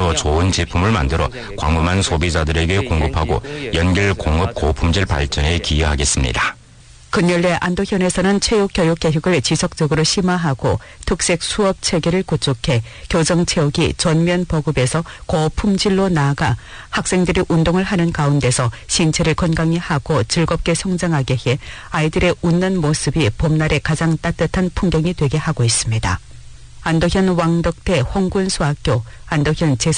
더 좋은 제품을 만들어 광범한 소비자들에게 공급하고 연길 공업 고품질 발전에 기여하겠습니다. 근열내 안도현에서는 체육교육 계획을 지속적으로 심화하고 특색 수업 체계를 구축해 교정체육이 전면 보급에서 고품질로 나아가 학생들이 운동을 하는 가운데서 신체를 건강히 하고 즐겁게 성장하게 해 아이들의 웃는 모습이 봄날의 가장 따뜻한 풍경이 되게 하고 있습니다. 안도현 왕덕대 홍군수학교, 안도현